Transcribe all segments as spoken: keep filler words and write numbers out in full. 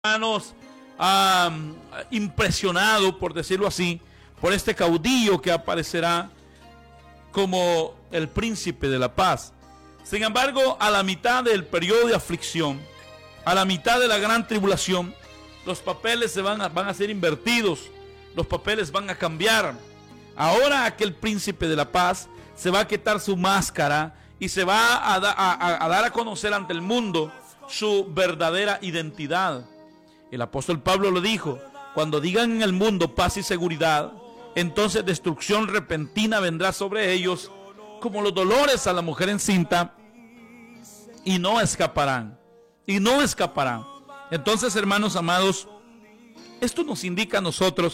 hermanos, um, impresionado, por decirlo así, por este caudillo que aparecerá como el príncipe de la paz. Sin embargo, a la mitad del periodo de aflicción, a la mitad de la gran tribulación, los papeles se van a, van a ser invertidos, los papeles van a cambiar. Ahora aquel príncipe de la paz se va a quitar su máscara y se va a, da, a, a dar a conocer ante el mundo su verdadera identidad. El apóstol Pablo lo dijo: cuando digan en el mundo paz y seguridad, entonces destrucción repentina vendrá sobre ellos como los dolores a la mujer encinta, y no escaparán, y no escaparán. Entonces, hermanos amados, esto nos indica a nosotros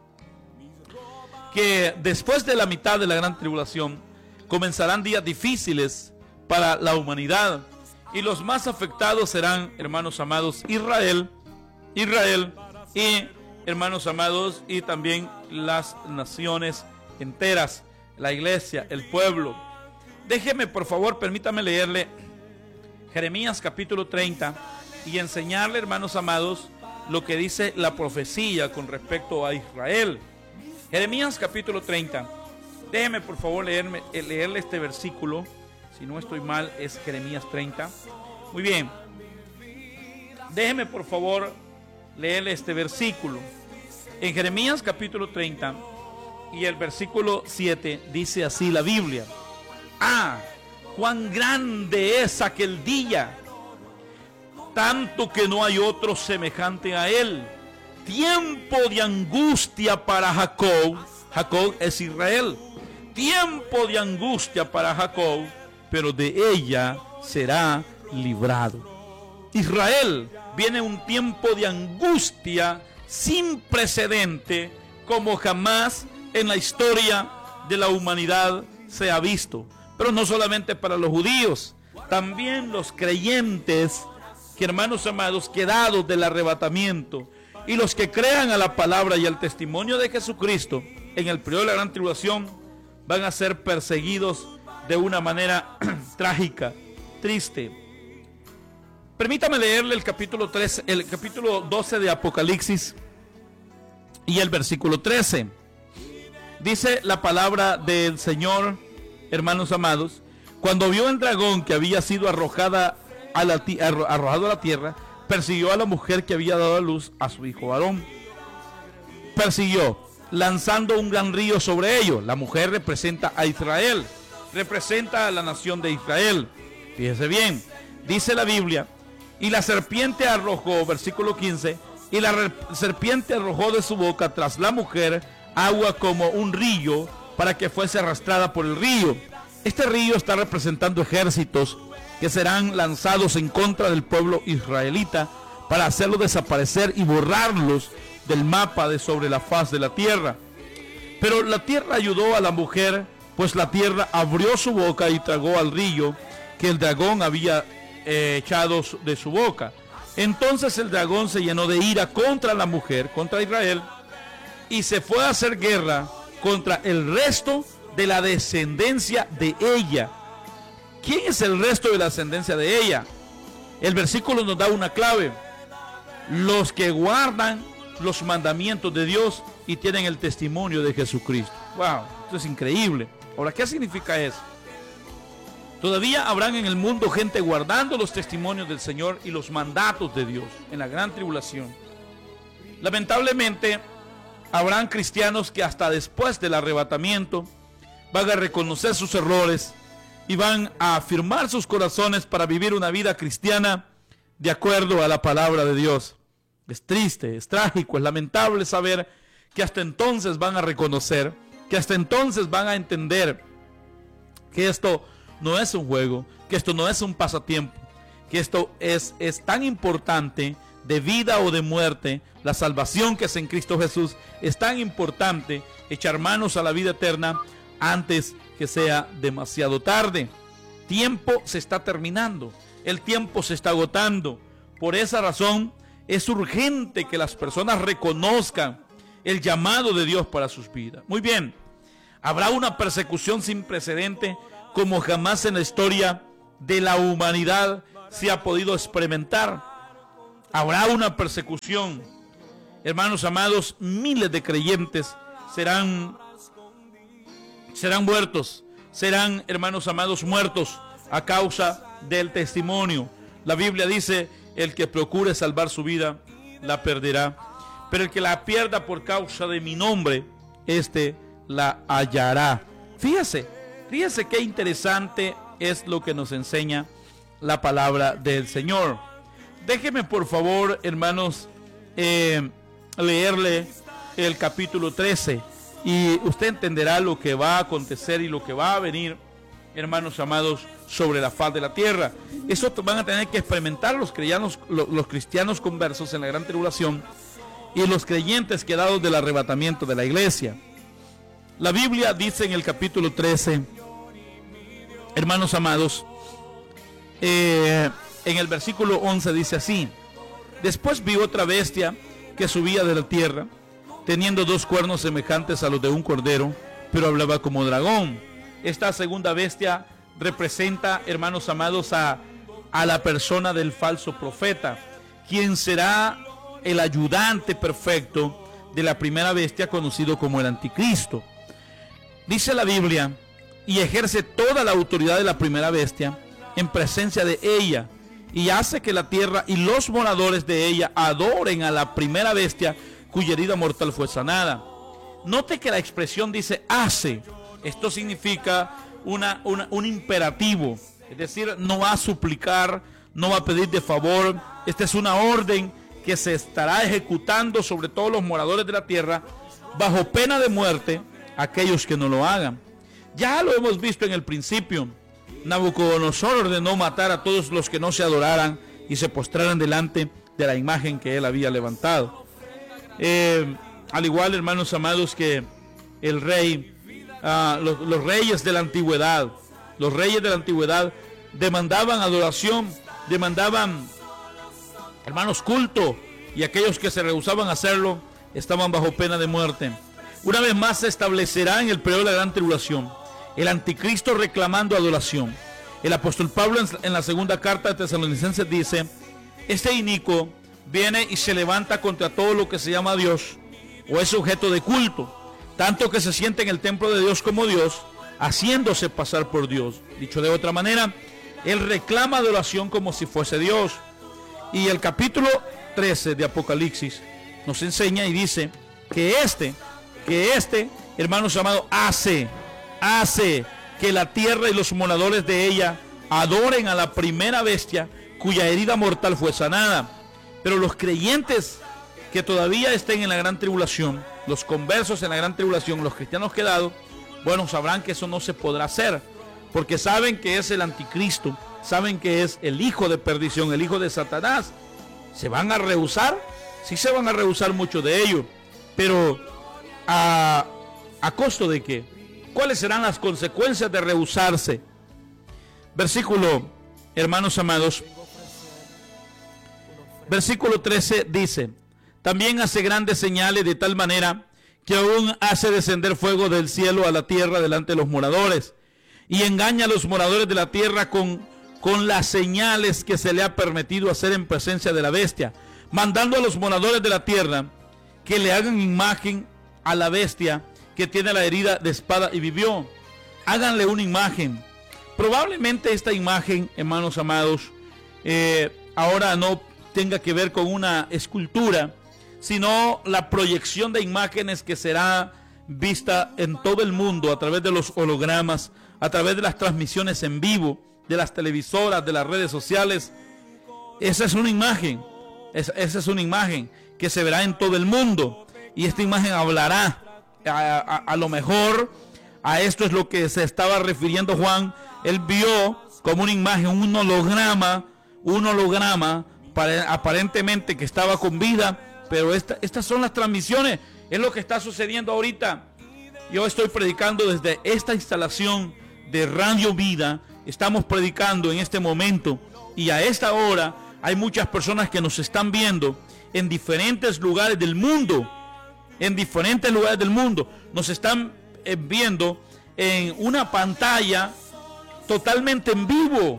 que después de la mitad de la gran tribulación comenzarán días difíciles para la humanidad, y los más afectados serán, hermanos amados, Israel, Israel y, hermanos amados, y también las naciones enteras, la iglesia, el pueblo. Déjeme, por favor, permítame leerle Jeremías capítulo treinta y enseñarle, hermanos amados, lo que dice la profecía con respecto a Israel. Jeremías capítulo treinta. Déjeme, por favor, leerme, leerle este versículo. Si no estoy mal, es Jeremías treinta. Muy bien. Déjeme, por favor, leerle este versículo. En Jeremías capítulo treinta y el versículo siete dice así la Biblia: Ah, cuán grande es aquel día, tanto que no hay otro semejante a él. Tiempo de angustia para Jacob. Jacob es Israel. Tiempo de angustia para Jacob, pero de ella será librado. Israel, viene un tiempo de angustia sin precedente, como jamás en la historia de la humanidad se ha visto. Pero no solamente para los judíos, también los creyentes, que, hermanos amados, quedados del arrebatamiento, y los que crean a la palabra y al testimonio de Jesucristo en el periodo de la gran tribulación, van a ser perseguidos de una manera trágica, triste. Permítame leerle el capítulo trece, el capítulo doce de Apocalipsis y el versículo trece. Dice la palabra del Señor, hermanos amados: cuando vio el dragón que había sido arrojada a la, arrojado a la tierra, persiguió a la mujer que había dado a luz a su hijo varón. Persiguió, lanzando un gran río sobre ellos. La mujer representa a Israel, representa a la nación de Israel. Fíjese bien, dice la Biblia: y la serpiente arrojó, versículo quince, y la serpiente arrojó de su boca tras la mujer agua como un río, para que fuese arrastrada por el río. Este río está representando ejércitos que serán lanzados en contra del pueblo israelita para hacerlo desaparecer y borrarlos del mapa de sobre la faz de la tierra. Pero la tierra ayudó a la mujer, pues la tierra abrió su boca y tragó al río que el dragón había eh, echado de su boca. Entonces el dragón se llenó de ira contra la mujer, contra Israel, y se fue a hacer guerra contra el resto de la descendencia de ella. ¿Quién es el resto de la descendencia de ella? El versículo nos da una clave: los que guardan los mandamientos de Dios y tienen el testimonio de Jesucristo. Wow, esto es increíble. Ahora, ¿qué significa eso? Todavía habrán en el mundo gente guardando los testimonios del Señor y los mandatos de Dios en la gran tribulación. Lamentablemente, habrán cristianos que hasta después del arrebatamiento van a reconocer sus errores y van a afirmar sus corazones para vivir una vida cristiana de acuerdo a la palabra de Dios. Es triste, es trágico, es lamentable saber que hasta entonces van a reconocer, que hasta entonces van a entender que esto no es un juego, que esto no es un pasatiempo, que esto es, es tan importante, de vida o de muerte. La salvación que es en Cristo Jesús es tan importante, echar manos a la vida eterna antes que sea demasiado tarde. Tiempo se está terminando, el tiempo se está agotando. Por esa razón es urgente que las personas reconozcan el llamado de Dios para sus vidas. Muy bien, habrá una persecución sin precedente como jamás en la historia de la humanidad se ha podido experimentar. Habrá una persecución. Hermanos amados, miles de creyentes serán, serán muertos. Serán, hermanos amados, muertos a causa del testimonio. La Biblia dice, el que procure salvar su vida, la perderá. Pero el que la pierda por causa de mi nombre, este la hallará. Fíjese, fíjese qué interesante es lo que nos enseña la palabra del Señor. Déjeme por favor, hermanos, eh, leerle el capítulo trece y usted entenderá lo que va a acontecer y lo que va a venir, hermanos amados, sobre la faz de la tierra. Eso van a tener que experimentar los cristianos, los, los cristianos conversos en la gran tribulación y los creyentes quedados del arrebatamiento de la iglesia. La Biblia dice en el capítulo trece, hermanos amados, eh, en el versículo once dice así: después vi otra bestia que subía de la tierra, teniendo dos cuernos semejantes a los de un cordero, pero hablaba como dragón. Esta segunda bestia representa, hermanos amados, a, a la persona del falso profeta, quien será el ayudante perfecto de la primera bestia, conocido como el anticristo. Dice la Biblia, y ejerce toda la autoridad de la primera bestia en presencia de ella, y hace que la tierra y los moradores de ella adoren a la primera bestia, cuya herida mortal fue sanada. Note que la expresión dice hace. Esto significa una, una, un imperativo, es decir, no va a suplicar, no va a pedir de favor. Esta es una orden que se estará ejecutando sobre todos los moradores de la tierra, bajo pena de muerte aquellos que no lo hagan. Ya lo hemos visto en el principio. Nabucodonosor ordenó matar a todos los que no se adoraran y se postraran delante de la imagen que él había levantado. Eh, al igual, hermanos amados, que el rey, uh, los, los reyes de la antigüedad, los reyes de la antigüedad demandaban adoración, demandaban, hermanos, culto, y aquellos que se rehusaban a hacerlo estaban bajo pena de muerte. Una vez más se establecerá en el periodo de la gran tribulación el anticristo reclamando adoración. El apóstol Pablo en la segunda carta de Tesalonicenses dice: este inicuo viene y se levanta contra todo lo que se llama Dios o es objeto de culto, tanto que se siente en el templo de Dios como Dios, haciéndose pasar por Dios. Dicho de otra manera, él reclama adoración como si fuese Dios. Y el capítulo trece de Apocalipsis nos enseña y dice que este, que este, hermanos amados, hace, hace que la tierra y los moradores de ella adoren a la primera bestia cuya herida mortal fue sanada. Pero los creyentes que todavía estén en la gran tribulación, los conversos en la gran tribulación, los cristianos quedados, bueno, sabrán que eso no se podrá hacer, porque saben que es el anticristo, saben que es el hijo de perdición, el hijo de Satanás. ¿Se van a rehusar? Sí, se van a rehusar muchos de ellos, pero ¿a, a costo de qué? ¿Cuáles serán las consecuencias de rehusarse? Versículo, hermanos amados, versículo trece dice: también hace grandes señales de tal manera que aún hace descender fuego del cielo a la tierra delante de los moradores, y engaña a los moradores de la tierra con, con las señales que se le ha permitido hacer en presencia de la bestia, mandando a los moradores de la tierra que le hagan imagen a la bestia que tiene la herida de espada y vivió. Háganle una imagen. Probablemente esta imagen, hermanos amados, eh, ahora no tenga que ver con una escultura, sino la proyección de imágenes que será vista en todo el mundo a través de los hologramas, a través de las transmisiones en vivo, de las televisoras, de las redes sociales. Esa es una imagen, esa, esa es una imagen que se verá en todo el mundo, y esta imagen hablará. A, a, a lo mejor a esto es lo que se estaba refiriendo Juan. Él vio como una imagen, un holograma, un holograma para, aparentemente que estaba con vida, pero esta, estas son las transmisiones, es lo que está sucediendo ahorita. Yo estoy predicando desde esta instalación de Radio Vida, estamos predicando en este momento, y a esta hora hay muchas personas que nos están viendo en diferentes lugares del mundo. En diferentes lugares del mundo nos están eh, viendo en una pantalla totalmente en vivo.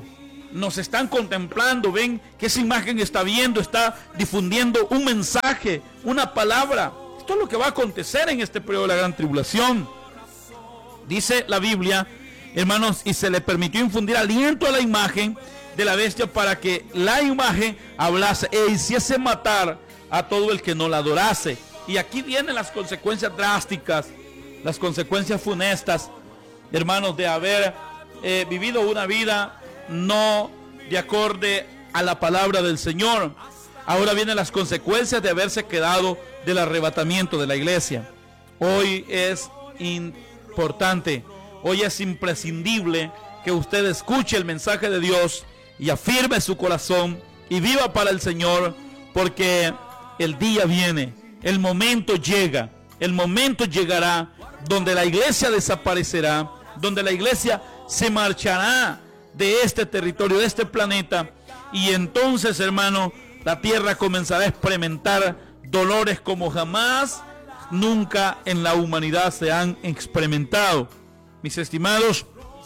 nos están contemplando, ven que esa imagen está viendo, está difundiendo un mensaje, una palabra. Esto es lo que va a acontecer en este periodo de la gran tribulación. Dice la Biblia, hermanos, y se le permitió infundir aliento a la imagen de la bestia para que la imagen hablase e hiciese matar a todo el que no la adorase. Y aquí vienen las consecuencias drásticas, las consecuencias funestas, hermanos, de haber eh, vivido una vida no de acorde a la palabra del Señor. Ahora vienen las consecuencias de haberse quedado del arrebatamiento de la iglesia. Hoy es importante, hoy es imprescindible que usted escuche el mensaje de Dios y afirme su corazón y viva para el Señor, porque el día viene, el momento llega, el momento llegará donde la iglesia desaparecerá, donde la iglesia se marchará de este territorio, de este planeta, y entonces, hermano, la tierra comenzará a experimentar dolores como jamás, nunca en la humanidad se han experimentado. Mis estimados,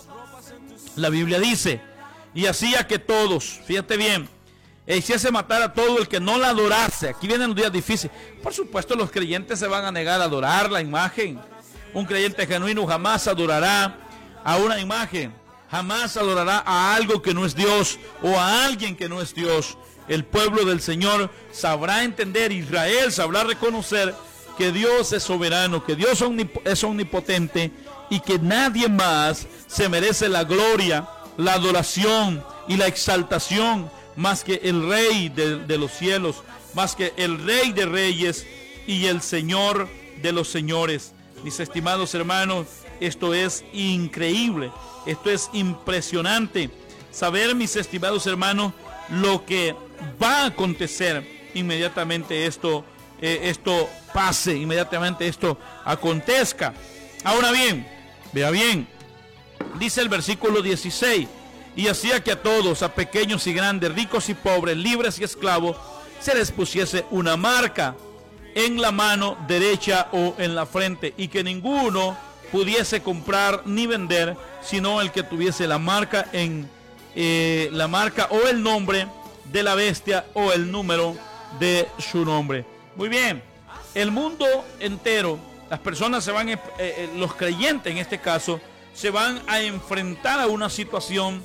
la Biblia dice, y hacía que todos, fíjate bien, e hiciese matar a todo el que no la adorase. Aquí vienen los días difíciles. Por supuesto, los creyentes se van a negar a adorar la imagen. Un creyente genuino jamás adorará a una imagen, jamás adorará a algo que no es Dios o a alguien que no es Dios. El pueblo del Señor sabrá entender, Israel sabrá reconocer que Dios es soberano, que Dios es omnipotente y que nadie más se merece la gloria, la adoración y la exaltación más que el Rey de, de los cielos, más que el Rey de reyes y el Señor de los señores. Mis estimados hermanos, esto es increíble, esto es impresionante. Saber, mis estimados hermanos, lo que va a acontecer inmediatamente esto, eh, esto pase, inmediatamente esto acontezca. Ahora bien, vea bien, dice el versículo dieciséis, y hacía que a todos, a pequeños y grandes, ricos y pobres, libres y esclavos, se les pusiese una marca en la mano derecha o en la frente, y que ninguno pudiese comprar ni vender, sino el que tuviese la marca en eh, la marca o el nombre de la bestia o el número de su nombre. Muy bien, el mundo entero, las personas se van, eh, eh, los creyentes en este caso, se van a enfrentar a una situación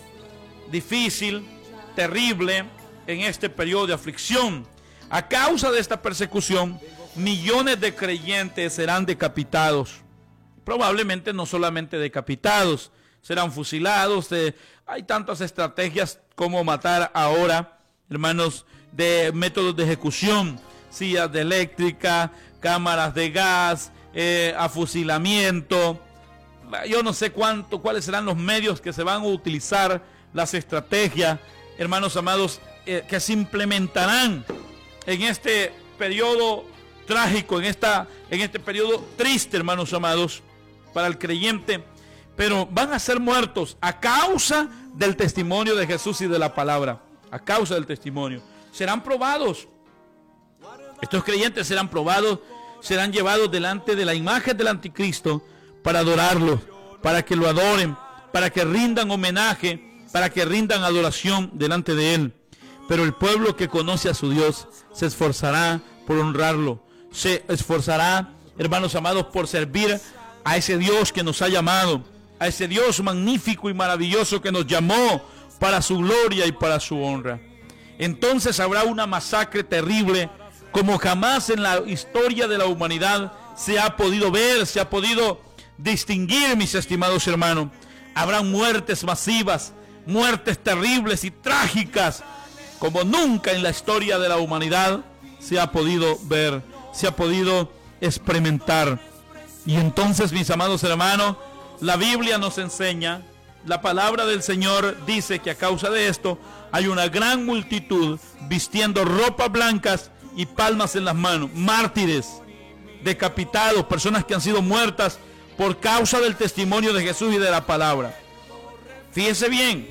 difícil, terrible, en este periodo de aflicción. A causa de esta persecución, millones de creyentes serán decapitados. Probablemente no solamente decapitados, serán fusilados. Eh, hay tantas estrategias como matar ahora, hermanos, de métodos de ejecución, sillas de eléctrica, cámaras de gas, eh, afusilamiento. Yo no sé cuánto, cuáles serán los medios que se van a utilizar, las estrategias, hermanos amados, eh, que se implementarán en este periodo trágico, en, esta, en este periodo triste, hermanos amados, para el creyente, pero van a ser muertos a causa del testimonio de Jesús y de la palabra, a causa del testimonio. Serán probados, estos creyentes serán probados, serán llevados delante de la imagen del anticristo para adorarlo, para que lo adoren, para que rindan homenaje, para que rindan adoración delante de él. Pero el pueblo que conoce a su Dios se esforzará por honrarlo, se esforzará, hermanos amados, por servir a ese Dios que nos ha llamado, a ese Dios magnífico y maravilloso que nos llamó para su gloria y para su honra. Entonces habrá una masacre terrible como jamás en la historia de la humanidad se ha podido ver, se ha podido distinguir, mis estimados hermanos. Habrá muertes masivas, muertes terribles y trágicas como nunca en la historia de la humanidad se ha podido ver, se ha podido experimentar. Y entonces, mis amados hermanos, la Biblia nos enseña, la palabra del Señor dice que a causa de esto hay una gran multitud vistiendo ropas blancas y palmas en las manos, mártires, decapitados, personas que han sido muertas por causa del testimonio de Jesús y de la palabra. Fíjese bien.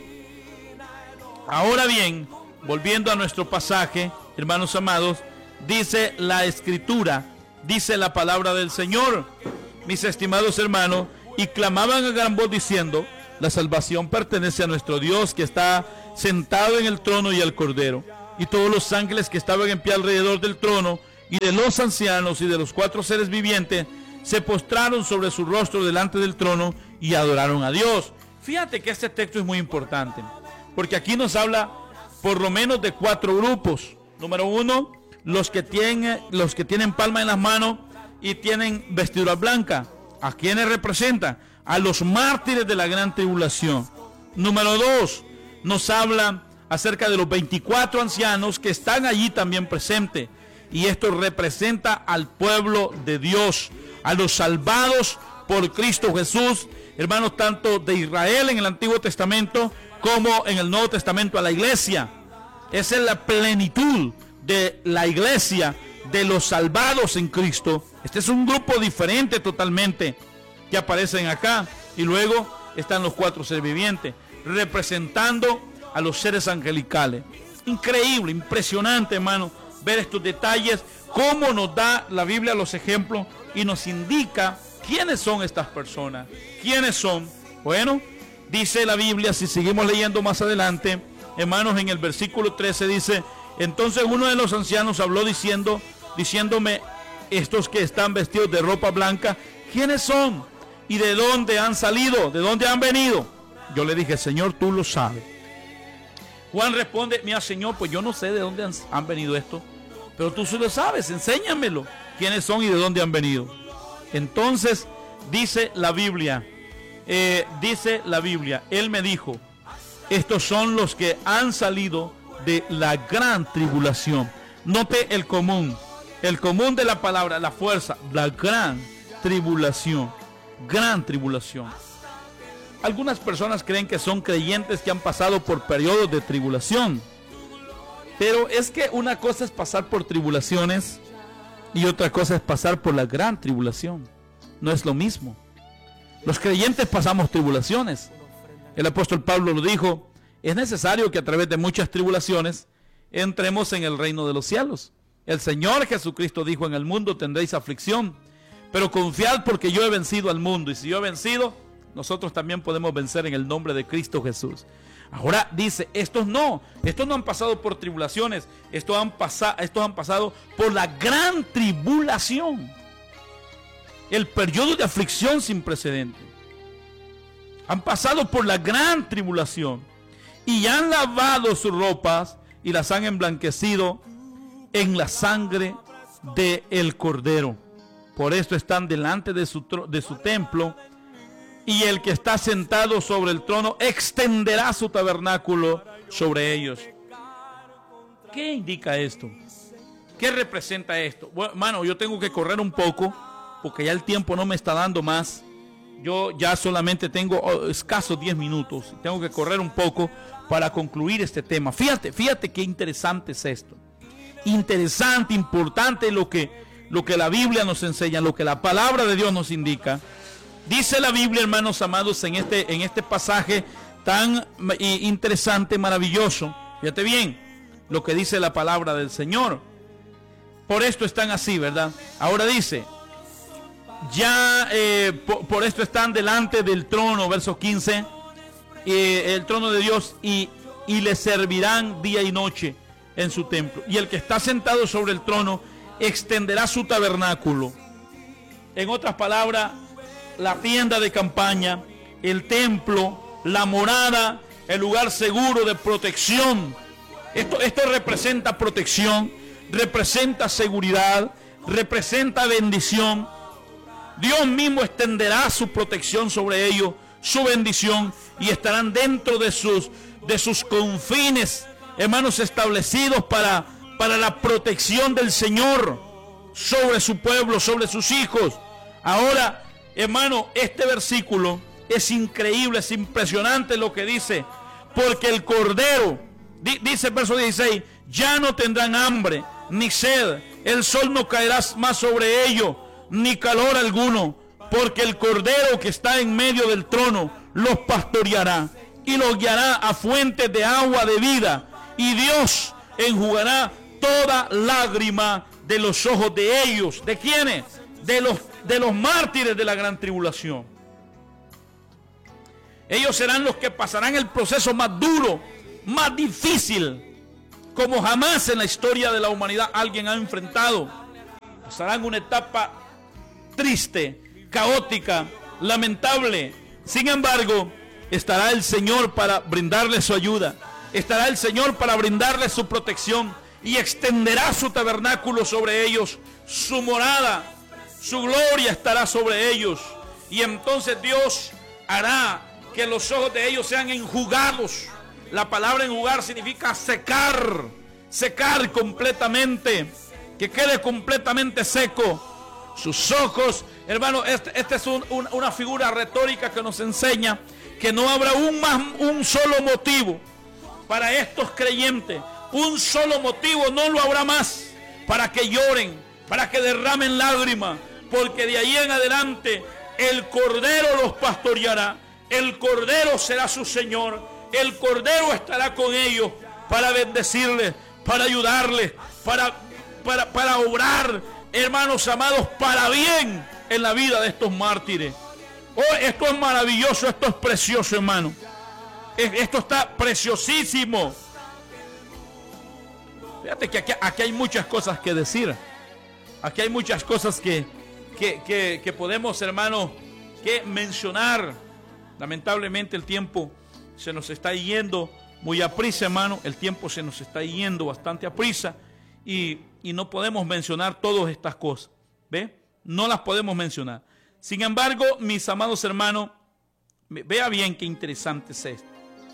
Ahora bien, volviendo a nuestro pasaje, hermanos amados, dice la Escritura, dice la palabra del Señor, mis estimados hermanos, y clamaban a gran voz diciendo: la salvación pertenece a nuestro Dios que está sentado en el trono y al Cordero. Y todos los ángeles que estaban en pie alrededor del trono, y de los ancianos y de los cuatro seres vivientes, se postraron sobre su rostro delante del trono y adoraron a Dios. Fíjate que este texto es muy importante, porque aquí nos habla por lo menos de cuatro grupos. Número uno, los que tienen, los que tienen palma en las manos y tienen vestidura blanca. ¿A quiénes representan? A los mártires de la gran tribulación. Número dos, nos habla acerca de los veinticuatro ancianos que están allí también presentes. Y esto representa al pueblo de Dios, a los salvados por Cristo Jesús, hermanos, tanto de Israel en el Antiguo Testamento como en el Nuevo Testamento, a la iglesia. Esa es la plenitud de la iglesia, de los salvados en Cristo. Este es un grupo diferente totalmente que aparecen acá. Y luego están los cuatro seres vivientes, representando a los seres angelicales. Increíble, impresionante, hermano, ver estos detalles, cómo nos da la Biblia los ejemplos y nos indica quiénes son estas personas. ¿Quiénes son? Bueno, dice la Biblia, si seguimos leyendo más adelante, hermanos, en el versículo trece dice: entonces uno de los ancianos habló diciendo, diciéndome, estos que están vestidos de ropa blanca, ¿quiénes son? ¿Y de dónde han salido? ¿De dónde han venido? Yo le dije: Señor, tú lo sabes. Juan responde: mira, Señor, pues yo no sé de dónde han, han venido estos, pero tú sí lo sabes, enséñamelo, quiénes son y de dónde han venido. Entonces dice la Biblia, eh, dice la Biblia, él me dijo: estos son los que han salido de la gran tribulación. Note el común, el común de la palabra, la fuerza, la gran tribulación, gran tribulación. Algunas personas creen que son creyentes que han pasado por periodos de tribulación, pero es que una cosa es pasar por tribulaciones y otra cosa es pasar por la gran tribulación. No es lo mismo. Los creyentes pasamos tribulaciones. El apóstol Pablo lo dijo: es necesario que a través de muchas tribulaciones entremos en el reino de los cielos. El Señor Jesucristo dijo: en el mundo tendréis aflicción, pero confiad porque yo he vencido al mundo. Y si yo he vencido, nosotros también podemos vencer en el nombre de Cristo Jesús. Ahora dice, estos no, estos no han pasado por tribulaciones, estos han, pasa, estos han pasado por la gran tribulación, el periodo de aflicción sin precedentes. Han pasado por la gran tribulación y han lavado sus ropas y las han emblanquecido en la sangre del Cordero. Por esto están delante de su, de su templo, y el que está sentado sobre el trono extenderá su tabernáculo sobre ellos. ¿Qué indica esto? ¿Qué representa esto? Bueno, hermano, yo tengo que correr un poco porque ya el tiempo no me está dando más. Yo ya solamente tengo oh, escasos diez minutos. Tengo que correr un poco para concluir este tema. Fíjate, fíjate qué interesante es esto. Interesante, importante lo que, lo que la Biblia nos enseña, lo que la palabra de Dios nos indica. Dice la Biblia, hermanos amados, en este, en este pasaje tan interesante, maravilloso. Fíjate bien lo que dice la palabra del Señor. Por esto están así, ¿verdad? Ahora dice, ya eh, por, por esto están delante del trono, verso quince, eh, el trono de Dios, y, y le servirán día y noche en su templo. Y el que está sentado sobre el trono extenderá su tabernáculo. En otras palabras, la tienda de campaña, el templo, la morada, el lugar seguro de protección. Esto, esto representa protección, representa seguridad, representa bendición. Dios mismo extenderá su protección sobre ellos, su bendición, y estarán dentro de sus, de sus confines, hermanos, establecidos para, para la protección del Señor sobre su pueblo, sobre sus hijos. Ahora, hermano, este versículo es increíble, es impresionante lo que dice, porque el Cordero, di, dice el verso dieciséis, ya no tendrán hambre ni sed, el sol no caerá más sobre ellos, ni calor alguno, porque el Cordero que está en medio del trono los pastoreará y los guiará a fuentes de agua de vida, y Dios enjugará toda lágrima de los ojos de ellos. ¿De quiénes? De los de los mártires de la gran tribulación. Ellos serán los que pasarán el proceso más duro, más difícil como jamás en la historia de la humanidad alguien ha enfrentado. Pasarán una etapa triste, caótica, lamentable. Sin embargo, estará el Señor para brindarles su ayuda. Estará el Señor para brindarles su protección y extenderá su tabernáculo sobre ellos, su morada, su gloria estará sobre ellos. Y entonces Dios hará que los ojos de ellos sean enjugados. La palabra enjugar significa secar, secar completamente, que quede completamente seco. Sus ojos, hermano, esta este es un, un, una figura retórica que nos enseña que no habrá un, más, un solo motivo para estos creyentes. Un solo motivo no lo habrá más para que lloren, para que derramen lágrimas, porque de ahí en adelante el Cordero los pastoreará, el Cordero será su Señor, el Cordero estará con ellos para bendecirles, para ayudarles, para, para, para obrar, hermanos amados, para bien en la vida de estos mártires. Oh, esto es maravilloso, esto es precioso, hermano. Esto está preciosísimo. Fíjate que aquí, aquí hay muchas cosas que decir. Aquí hay muchas cosas que, que, que, que podemos, hermano, que mencionar. Lamentablemente el tiempo se nos está yendo muy aprisa, hermano. El tiempo se nos está yendo bastante aprisa. Y, y no podemos mencionar todas estas cosas. ¿Ve? No las podemos mencionar. Sin embargo, mis amados hermanos, vea bien qué interesante es esto.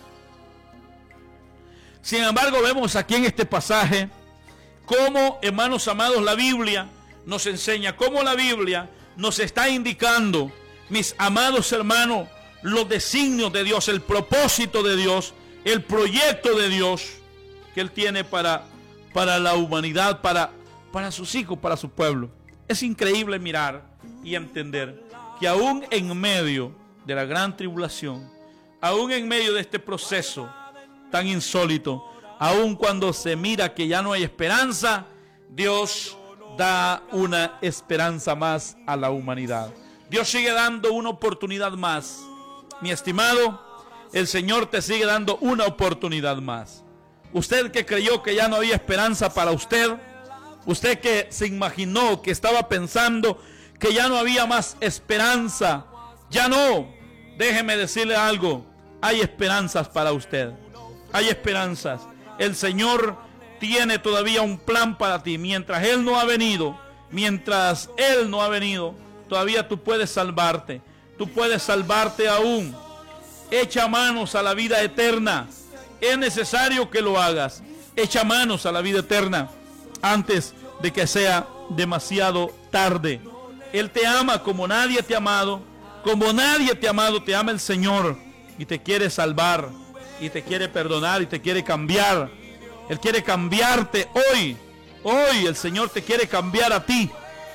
Sin embargo, vemos aquí en este pasaje cómo, hermanos amados, la Biblia nos enseña, cómo la Biblia nos está indicando, mis amados hermanos, los designios de Dios, el propósito de Dios, el proyecto de Dios que Él tiene para, para la humanidad, para, para sus hijos, para su pueblo. Es increíble mirar y entender que aún en medio de la gran tribulación, aún en medio de este proceso tan insólito, aun cuando se mira que ya no hay esperanza, Dios da una esperanza más a la humanidad. Dios sigue dando una oportunidad más. Mi estimado, el Señor te sigue dando una oportunidad más. Usted que creyó que ya no había esperanza para usted, usted que se imaginó, que estaba pensando que ya no había más esperanza, ya no. Déjeme decirle algo, hay esperanzas para usted. Hay esperanzas. El Señor tiene todavía un plan para ti. Mientras Él no ha venido, mientras Él no ha venido, todavía tú puedes salvarte. Tú puedes salvarte aún. Echa manos a la vida eterna. Es necesario que lo hagas. Echa manos a la vida eterna antes de que sea demasiado tarde. Él te ama como nadie te ha amado. Como nadie te ha amado, te ama el Señor y te quiere salvar. Y te quiere perdonar y te quiere cambiar. Él quiere cambiarte hoy. Hoy el Señor te quiere cambiar a ti.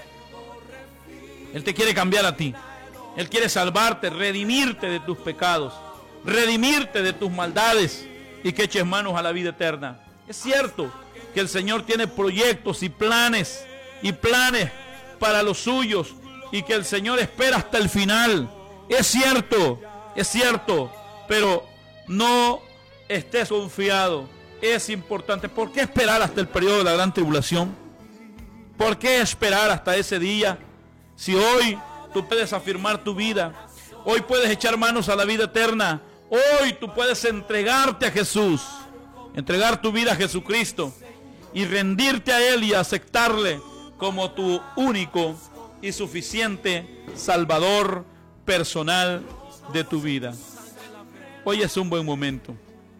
Él te quiere cambiar a ti. Él quiere salvarte, redimirte de tus pecados, redimirte de tus maldades y que eches manos a la vida eterna. Es cierto que el Señor tiene proyectos y planes y planes para los suyos y que el Señor espera hasta el final. Es cierto, es cierto, pero no estés confiado. Es importante. ¿Por qué esperar hasta el periodo de la gran tribulación? ¿Por qué esperar hasta ese día? Si hoy tú puedes afirmar tu vida, hoy puedes echar manos a la vida eterna, hoy tú puedes entregarte a Jesús, entregar tu vida a Jesucristo y rendirte a Él y aceptarle como tu único y suficiente Salvador personal de tu vida. Hoy es un buen momento.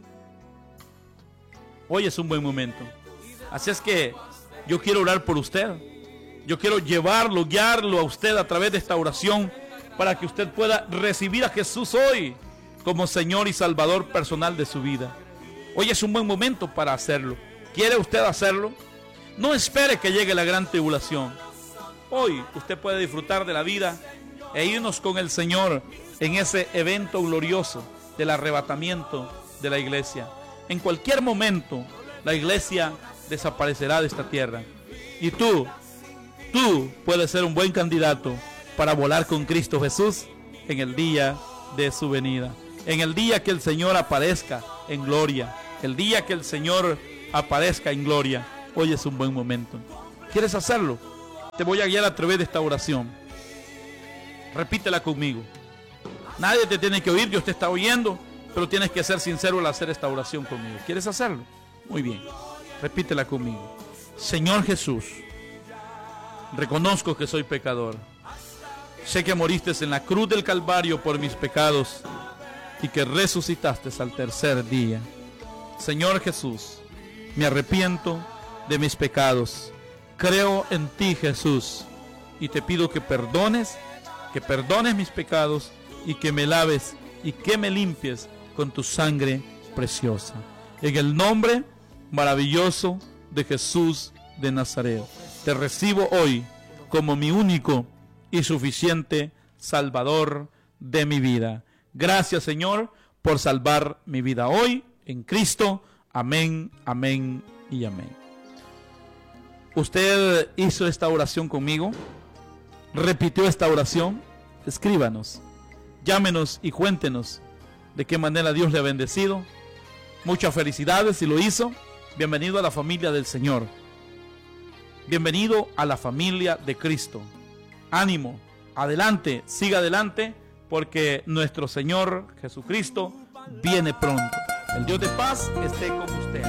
Hoy es un buen momento. Así es que yo quiero orar por usted. Yo quiero llevarlo, guiarlo a usted a través de esta oración para que usted pueda recibir a Jesús hoy como Señor y Salvador personal de su vida. Hoy es un buen momento para hacerlo. ¿Quiere usted hacerlo? No espere que llegue la gran tribulación. Hoy usted puede disfrutar de la vida e irnos con el Señor en ese evento glorioso del arrebatamiento de la iglesia. En cualquier momento la iglesia desaparecerá de esta tierra y tú, tú puedes ser un buen candidato para volar con Cristo Jesús en el día de su venida, en el día que el Señor aparezca en gloria, El día que el Señor aparezca en gloria, hoy es un buen momento. ¿Quieres hacerlo? Te voy a guiar a través de esta oración. Repítela conmigo. Nadie te tiene que oír, Dios te está oyendo, pero tienes que ser sincero al hacer esta oración conmigo. ¿Quieres hacerlo? Muy bien. Repítela conmigo. Señor Jesús, reconozco que soy pecador. Sé que moriste en la cruz del Calvario por mis pecados y que resucitaste al tercer día. Señor Jesús, me arrepiento de mis pecados. Creo en ti, Jesús, y te pido que perdones, que perdones mis pecados y que me laves y que me limpies con tu sangre preciosa. En el nombre maravilloso de Jesús de Nazaret, te recibo hoy como mi único y suficiente Salvador de mi vida. Gracias, Señor, por salvar mi vida hoy en Cristo. Amén, amén y amén. ¿Usted hizo esta oración conmigo? ¿Repitió esta oración? Escríbanos, llámenos y cuéntenos de qué manera Dios le ha bendecido. Muchas felicidades si lo hizo. Bienvenido a la familia del Señor. Bienvenido a la familia de Cristo. Ánimo, adelante, siga adelante, porque nuestro Señor Jesucristo viene pronto. El Dios de paz esté con usted.